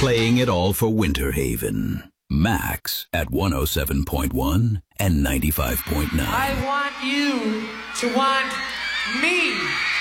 playing it all for Winter Haven. Max at 107.1 and 95.9. I want you to want me.